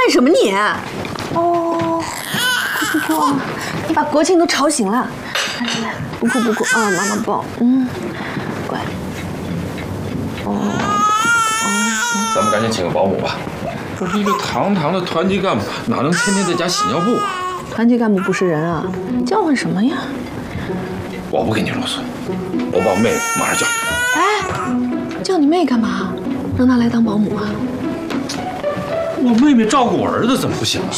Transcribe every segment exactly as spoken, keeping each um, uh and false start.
干什么你？哦，不哭啊！你把国庆都吵醒了。来来来，不哭不哭啊，妈妈抱。嗯，乖。哦哦。 咱们赶紧请个保姆吧。这是一个堂堂的团级干部，哪能天天在家洗尿布？ 团级干部不是人啊！你叫唤什么呀？ 我不跟你啰嗦，我把我妹妹马上叫。 哎，叫你妹干嘛？让她来当保姆啊？ 我妹妹照顾我儿子怎么不行啊？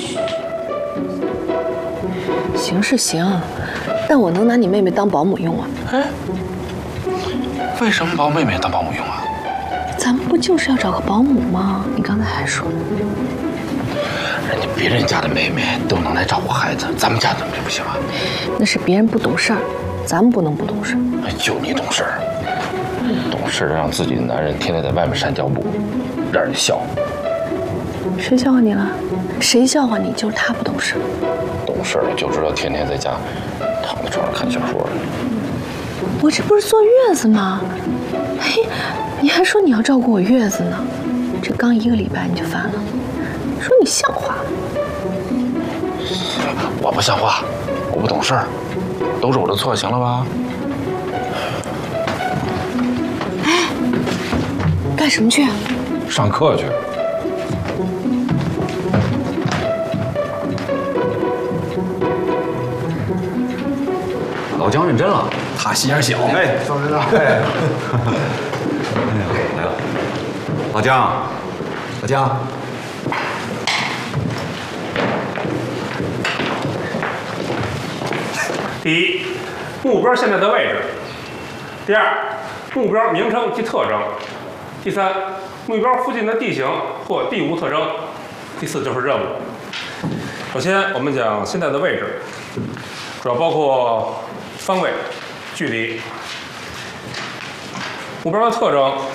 行是行，但我能拿你妹妹当保姆用啊？ 哎，为什么把我妹妹当保姆用啊？ 咱们不就是要找个保姆吗？你刚才还说， 人家别人家的妹妹都能来照顾孩子，咱们家怎么就不行啊？ 那是别人不懂事儿，咱们不能不懂事。 哎，就你懂事儿，懂事的让自己的男人天天在外面扇脚布，让人笑。 谁笑话你了？谁笑话你？就是他不懂事。 懂事的就知道天天在家躺在床上看小说。 我这不是坐月子吗？嘿，你还说你要照顾我月子呢？这刚一个礼拜你就烦了，说你像话？ 我不像话，我不懂事儿，都是我的错，行了吧？ 哎，干什么去？ 上课去。 老姜认真了，他心眼小。 哎，赵指导，哎， 哎呀，来了，老姜，老姜， 第一，目标现在的位置；第二，目标名称及特征；第三，目标附近的地形或地物特征；第四就是任务。首先，我们讲现在的位置，主要包括方位、距离、目标的特征。